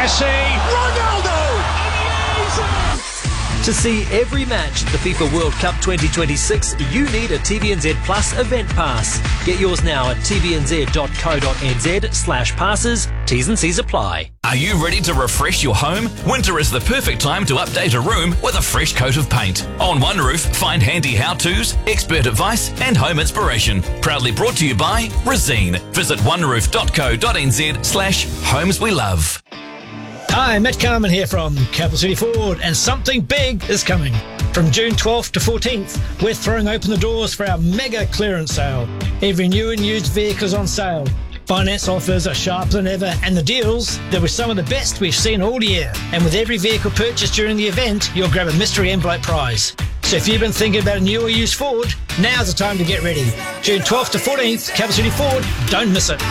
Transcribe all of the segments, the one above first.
Messi, Ronaldo! To see every match the FIFA World Cup 2026, you need a TVNZ Plus event pass. Get yours now at tvnz.co.nz/passes. T's and C's apply. Are you ready to refresh your home? Winter is the perfect time to update a room with a fresh coat of paint. On One Roof, find handy how-tos, expert advice and home inspiration. Proudly brought to you by Resene. Visit oneroof.co.nz/homes we love. Hi, Matt Carman here from Capital City Ford, and something big is coming. From June 12th to 14th, we're throwing open the doors for our mega clearance sale. Every new and used vehicle is on sale. Finance offers are sharper than ever, and the deals, they were some of the best we've seen all year. And with every vehicle purchased during the event, you'll grab a mystery envelope prize. So if you've been thinking about a new or used Ford, now's the time to get ready. June 12th to 14th, Capital City Ford, don't miss it.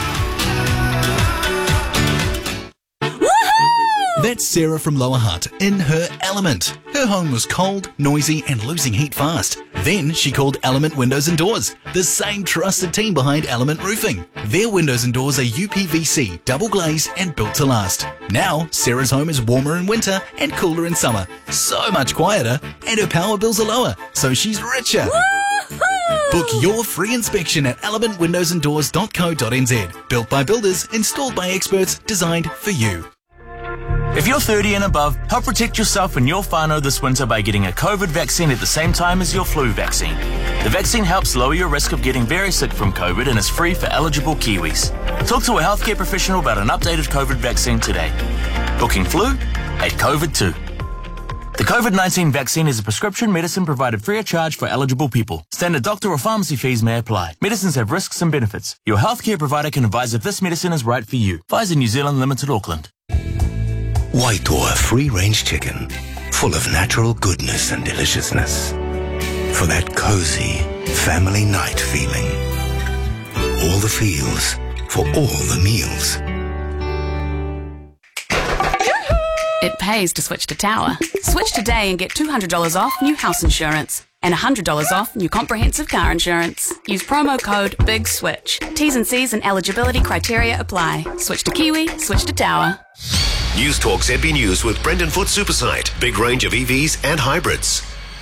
That's Sarah from Lower Hutt in her element. Her home was cold, noisy and losing heat fast. Then she called Element Windows and Doors, the same trusted team behind Element Roofing. Their windows and doors are UPVC, double glaze and built to last. Now, Sarah's home is warmer in winter and cooler in summer. So much quieter, and her power bills are lower, so she's richer. Woo-hoo! Book your free inspection at elementwindowsanddoors.co.nz. Built by builders, installed by experts, designed for you. If you're 30 and above, help protect yourself and your whānau this winter by getting a COVID vaccine at the same time as your flu vaccine. The vaccine helps lower your risk of getting very sick from COVID and is free for eligible Kiwis. Talk to a healthcare professional about an updated COVID vaccine today. Booking flu at COVID2. The COVID-19 vaccine is a prescription medicine provided free of charge for eligible people. Standard doctor or pharmacy fees may apply. Medicines have risks and benefits. Your healthcare provider can advise if this medicine is right for you. Pfizer New Zealand Limited, Auckland. Waitoa free-range chicken, full of natural goodness and deliciousness. For that cozy family night feeling. All the feels for all the meals. It pays to switch to Tower. Switch today and get $200 off new house insurance and $100 off new comprehensive car insurance. Use promo code BIGSWITCH. T's and C's and eligibility criteria apply. Switch to Kiwi, switch to Tower. News Talk ZB News with Brendan Foot Supersite. Big range of EVs and hybrids.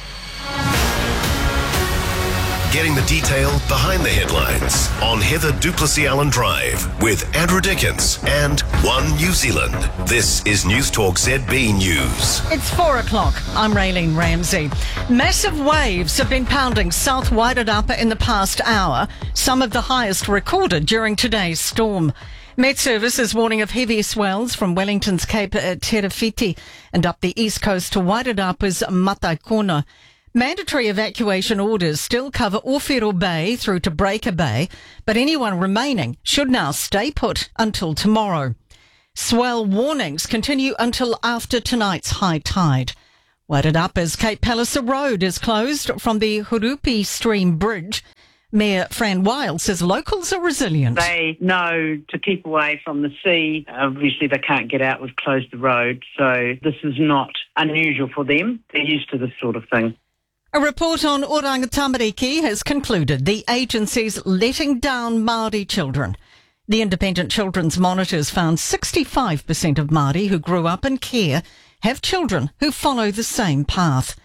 Getting the detail behind the headlines on Heather Duplessis Allen Drive with Andrew Dickens and One New Zealand. This is News Talk ZB News. It's 4 o'clock. I'm Raylene Ramsey. Massive waves have been pounding South Wairarapa in the past hour, some of the highest recorded during today's storm. Met Service is warning of heavy swells from Wellington's Cape Terefiti and up the east coast to Wairarapa's Mataikona. Mandatory evacuation orders still cover Ōwhiro Bay through to Breaker Bay, but anyone remaining should now stay put until tomorrow. Swell warnings continue until after tonight's high tide. Wairarapa's Cape Palliser Road is closed from the Hurupi Stream Bridge. Mayor Fran Wild says locals are resilient. They know to keep away from the sea. Obviously, they can't get out. We've closed the road, so this is not unusual for them. They're used to this sort of thing. A report on Oranga Tamariki has concluded the agency's letting down Māori children. The Independent Children's Monitors found 65% of Māori who grew up in care have children who follow the same path.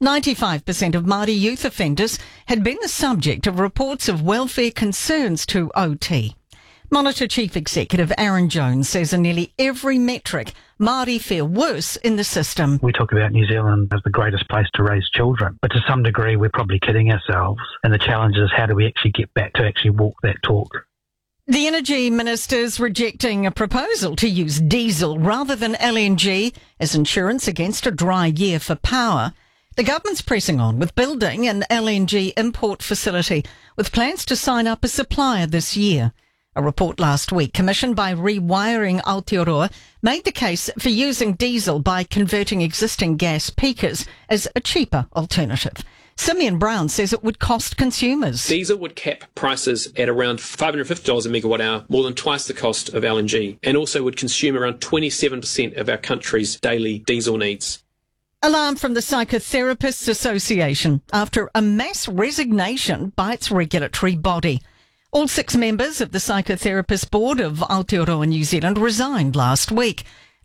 95% of Māori youth offenders had been the subject of reports of welfare concerns to OT. Monitor Chief Executive Aaron Jones says in nearly every metric, Māori fare worse in the system. We talk about New Zealand as the greatest place to raise children, but to some degree we're probably kidding ourselves. And the challenge is how do we actually get back to actually walk that talk? The Energy Minister's rejecting a proposal to use diesel rather than LNG as insurance against a dry year for power. The government's pressing on with building an LNG import facility with plans to sign up a supplier this year. A report last week commissioned by Rewiring Aotearoa made the case for using diesel by converting existing gas peakers as a cheaper alternative. Simeon Brown says it would cost consumers. Diesel would cap prices at around $550 a megawatt hour, more than twice the cost of LNG, and also would consume around 27% of our country's daily diesel needs. Alarm from the Psychotherapists Association after a mass resignation by its regulatory body. All 6 members of the Psychotherapist Board of Aotearoa New Zealand resigned last week.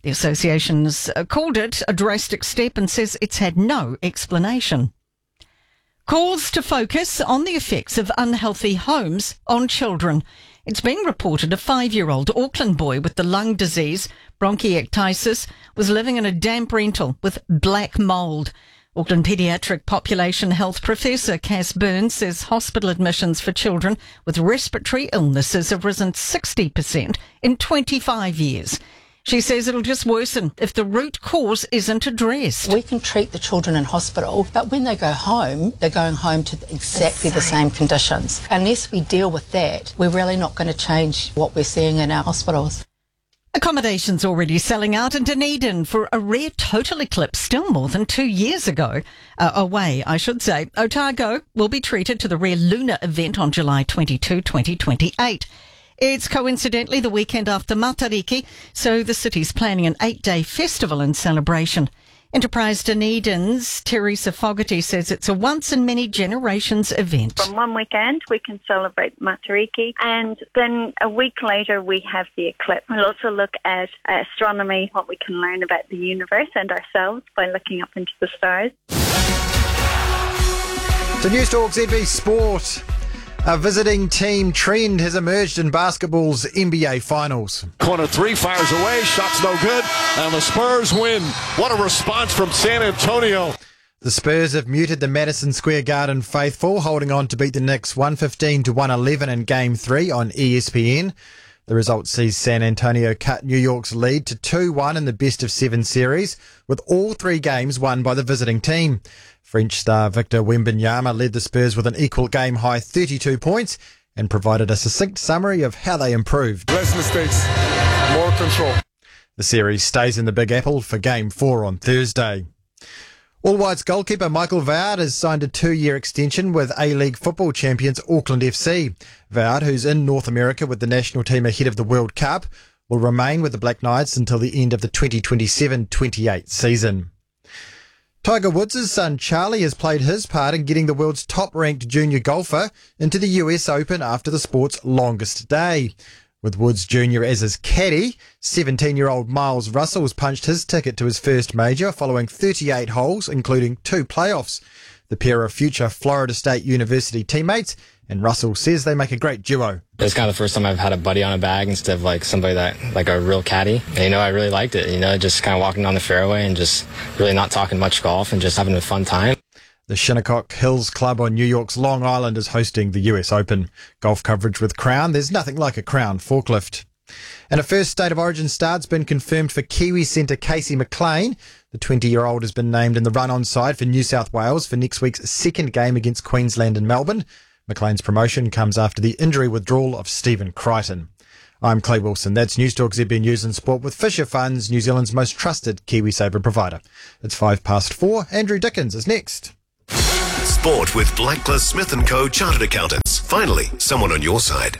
The association's called it a drastic step and says it's had no explanation. Calls to focus on the effects of unhealthy homes on children. It's been reported a 5-year-old Auckland boy with the lung disease, bronchiectasis, was living in a damp rental with black mould. Auckland Paediatric Population Health Professor Cass Burns says hospital admissions for children with respiratory illnesses have risen 60% in 25 years. She says it'll just worsen if the root cause isn't addressed. We can treat the children in hospital, but when they go home, they're going home to exactly the same conditions. Unless we deal with that, we're really not going to change what we're seeing in our hospitals. Accommodation's already selling out in Dunedin for a rare total eclipse still more than 2 years away, I should say. Otago will be treated to the rare lunar event on July 22, 2028. It's coincidentally the weekend after Matariki, so the city's planning an 8-day festival and celebration. Enterprise Dunedin's Teresa Fogarty says it's a once-in-many-generations event. From one weekend, we can celebrate Matariki, and then a week later, we have the eclipse. We'll also look at astronomy, what we can learn about the universe and ourselves by looking up into the stars. So News Talk ZB Sport. A visiting team trend has emerged in basketball's NBA Finals. Corner three, fires away, shot's no good, and the Spurs win. What a response from San Antonio. The Spurs have muted the Madison Square Garden faithful, holding on to beat the Knicks 115-111 in Game 3 on ESPN. The result sees San Antonio cut New York's lead to 2-1 in the best-of-7 series, with all 3 games won by the visiting team. French star Victor Wembanyama led the Spurs with an equal game-high 32 points and provided a succinct summary of how they improved. Less mistakes, more control. The series stays in the Big Apple for Game 4 on Thursday. All Whites goalkeeper Michael Vard has signed a 2-year extension with A-League football champions Auckland FC. Vard, who's in North America with the national team ahead of the World Cup, will remain with the Black Knights until the end of the 2027-28 season. Tiger Woods' son Charlie has played his part in getting the world's top-ranked junior golfer into the US Open after the sport's longest day. With Woods Jr. as his caddy, 17-year-old Miles Russell has punched his ticket to his first major following 38 holes, including 2 playoffs. The pair are future Florida State University teammates, and Russell says they make a great duo. It's kind of the first time I've had a buddy on a bag instead of like somebody that, like a real caddy. And, I really liked it, just kind of walking down the fairway and just really not talking much golf and just having a fun time. The Shinnecock Hills Club on New York's Long Island is hosting the US Open. Golf coverage with Crown. There's nothing like a Crown forklift. And a first State of Origin start's been confirmed for Kiwi centre Casey McLean. The 20-year-old has been named in the run-on side for New South Wales for next week's second game against Queensland and Melbourne. McLean's promotion comes after the injury withdrawal of Stephen Crichton. I'm Clay Wilson. That's News Talk ZB News and Sport with Fisher Funds, New Zealand's most trusted KiwiSaver provider. It's 4:05. Andrew Dickens is next. Sport with Blacklist Smith & Co. Chartered Accountants. Finally, someone on your side.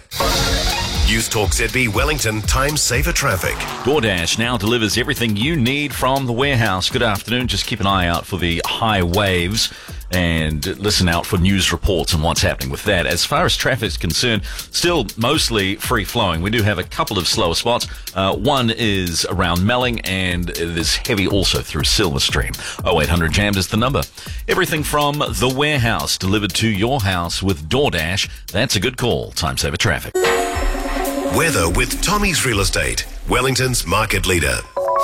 News Talk ZB Wellington Time Saver Traffic. DoorDash now delivers everything you need from the warehouse. Good afternoon. Just keep an eye out for the high waves and listen out for news reports and what's happening with that. As far as traffic is concerned, still mostly free-flowing. We do have a couple of slower spots. One is around Melling, and it is heavy also through Silverstream. 0800 Jammed is the number. Everything from the warehouse delivered to your house with DoorDash. That's a good call. Time Saver Traffic. Weather with Tommy's Real Estate, Wellington's market leader.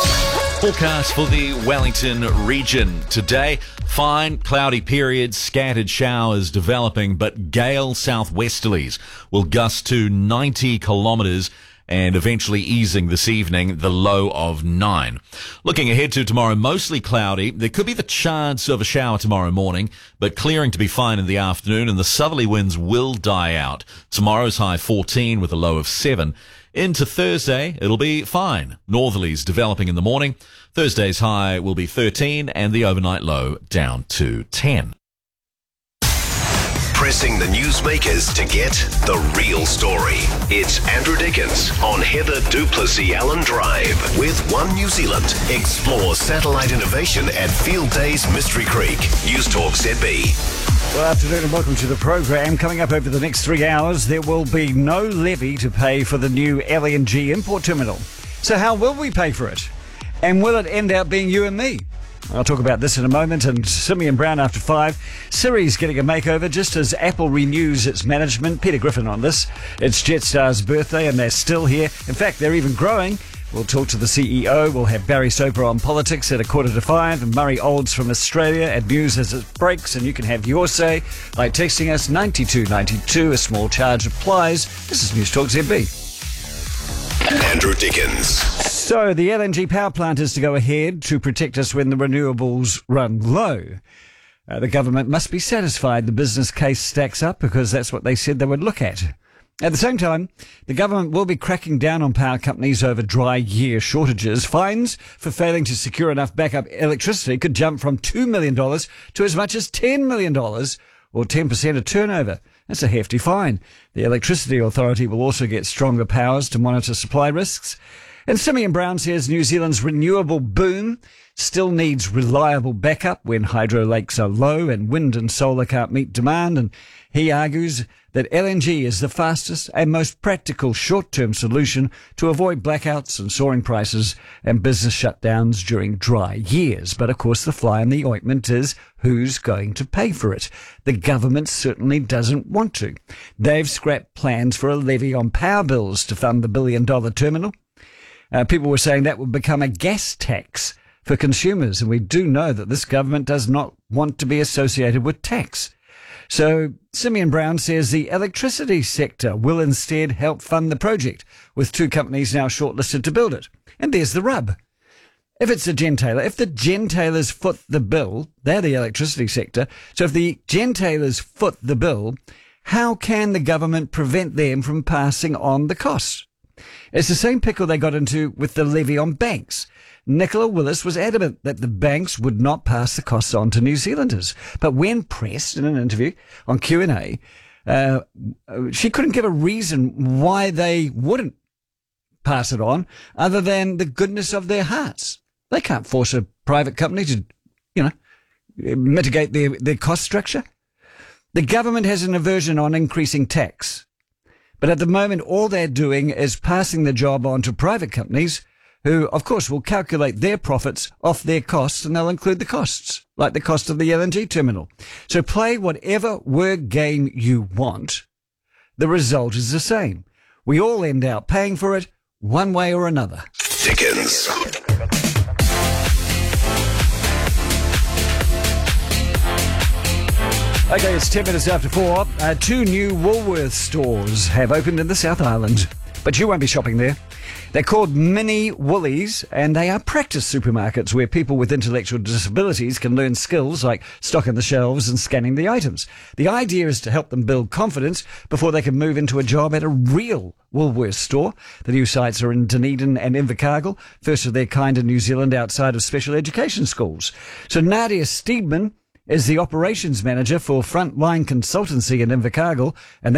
Forecast for the Wellington region today. Fine, cloudy periods, scattered showers developing, but gale southwesterlies will gust to 90 kilometres and eventually easing this evening, the low of 9. Looking ahead to tomorrow, mostly cloudy. There could be the chance of a shower tomorrow morning, but clearing to be fine in the afternoon, and the southerly winds will die out. Tomorrow's high 14 with a low of 7. Into Thursday, it'll be fine. Northerlies developing in the morning. Thursday's high will be 13 and the overnight low down to 10. Pressing the newsmakers to get the real story. It's Andrew Dickens on Heather Duplessis Allen Drive with One New Zealand. Explore satellite innovation at Field Days Mystery Creek. News Talk ZB. Good afternoon and welcome to the program. Coming up over the next 3 hours, there will be no levy to pay for the new LNG import terminal. So how will we pay for it? And will it end up being you and me? I'll talk about this in a moment. And Simeon Brown after 5. Siri's getting a makeover just as Apple renews its management. Peter Griffin on this. It's Jetstar's birthday and they're still here. In fact, they're even growing. We'll talk to the CEO. We'll have Barry Soper on politics at 4:45 and Murray Olds from Australia at news as it breaks. And you can have your say by texting us 9292. A small charge applies. This is News Talk ZB. Andrew Dickens. So the LNG power plant is to go ahead to protect us when the renewables run low. The government must be satisfied the business case stacks up because that's what they said they would look at. At the same time, the government will be cracking down on power companies over dry year shortages. Fines for failing to secure enough backup electricity could jump from $2 million to as much as $10 million, or 10% of turnover. That's a hefty fine. The Electricity Authority will also get stronger powers to monitor supply risks. And Simeon Brown says New Zealand's renewable boom still needs reliable backup when hydro lakes are low and wind and solar can't meet demand. And he argues that LNG is the fastest and most practical short-term solution to avoid blackouts and soaring prices and business shutdowns during dry years. But of course, the fly in the ointment is who's going to pay for it. The government certainly doesn't want to. They've scrapped plans for a levy on power bills to fund the billion-dollar terminal. People were saying that would become a gas tax for consumers, and we do know that this government does not want to be associated with tax. So Simeon Brown says the electricity sector will instead help fund the project, with 2 companies now shortlisted to build it. And there's the rub. If it's a gentailer, if the gentailers foot the bill, they're the electricity sector, so if the gentailers foot the bill, how can the government prevent them from passing on the costs? It's the same pickle they got into with the levy on banks. Nicola Willis was adamant that the banks would not pass the costs on to New Zealanders. But when pressed in an interview on Q&A, she couldn't give a reason why they wouldn't pass it on other than the goodness of their hearts. They can't force a private company to, mitigate their cost structure. The government has an aversion on increasing tax. But at the moment, all they're doing is passing the job on to private companies who, of course, will calculate their profits off their costs, and they'll include the costs, like the cost of the LNG terminal. So play whatever word game you want. The result is the same. We all end up paying for it one way or another. Dickens. Okay, it's 10 minutes after 4. 2 new Woolworths stores have opened in the South Island, but you won't be shopping there. They're called Mini Woolies, and they are practice supermarkets where people with intellectual disabilities can learn skills like stocking the shelves and scanning the items. The idea is to help them build confidence before they can move into a job at a real Woolworths store. The new sites are in Dunedin and Invercargill, first of their kind in New Zealand outside of special education schools. So Nadia Steedman is the operations manager for Frontline Consultancy in Invercargill, and